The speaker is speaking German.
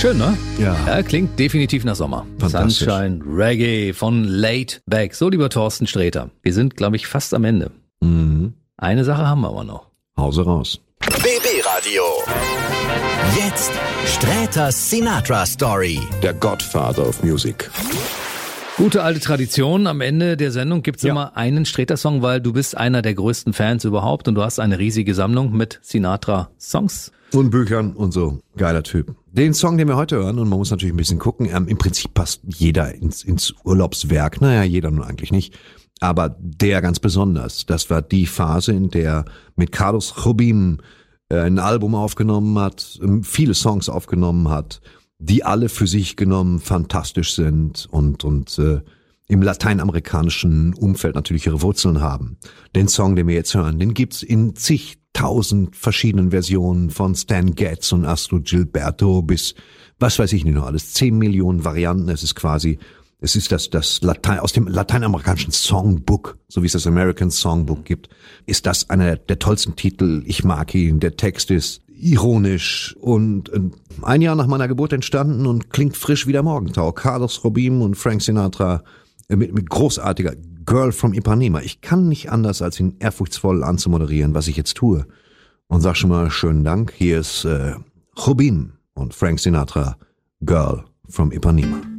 Schön, ne? Ja. Klingt definitiv nach Sommer. Fantastisch. Sunshine Reggae von Laid Back. So, lieber Thorsten Sträter, wir sind, glaube ich, fast am Ende. Eine Sache haben wir aber noch. Hause raus. BB Radio. Jetzt Sträters Sinatra Story. Der Godfather of Music. Gute alte Tradition. Am Ende der Sendung gibt's immer einen Sträter-Song, weil du bist einer der größten Fans überhaupt und du hast eine riesige Sammlung mit Sinatra-Songs. Und Büchern und so. Geiler Typ. Den Song, den wir heute hören, und man muss natürlich ein bisschen gucken, im Prinzip passt jeder ins Urlaubswerk. Naja, jeder nun eigentlich nicht. Aber der ganz besonders. Das war die Phase, in der mit Carlos Jobim ein Album aufgenommen hat, viele Songs aufgenommen hat, die alle für sich genommen fantastisch sind und im lateinamerikanischen Umfeld natürlich ihre Wurzeln haben. Den Song, den wir jetzt hören, den gibt's in zigtausend verschiedenen Versionen, von Stan Getz und Astrud Gilberto bis, was weiß ich nicht noch alles, 10 Millionen Varianten. Es ist das Latein, aus dem lateinamerikanischen Songbook, so wie es das American Songbook gibt, ist das einer der tollsten Titel. Ich mag ihn. Der Text ist ironisch und ein Jahr nach meiner Geburt entstanden und klingt frisch wie der Morgentau. Carlos Jobim und Frank Sinatra mit großartiger Girl from Ipanema. Ich kann nicht anders, als ihn ehrfurchtsvoll anzumoderieren, was ich jetzt tue. Und sag schon mal schönen Dank. Hier ist Jobim und Frank Sinatra, Girl from Ipanema.